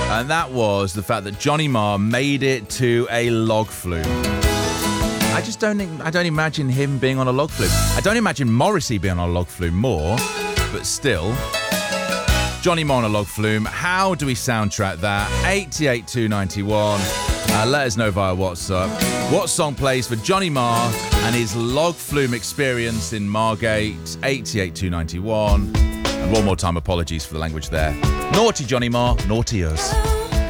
And that was the fact that Johnny Marr made it to a log flume. I don't imagine him being on a log flume. I don't imagine Morrissey being on a log flume more, but still. Johnny Marr on a log flume. How do we soundtrack that? 88291. Let us know via WhatsApp. What song plays for Johnny Marr and his log flume experience in Margate? 88291. And one more time, apologies for the language there. Naughty Johnny Marr, naughty us.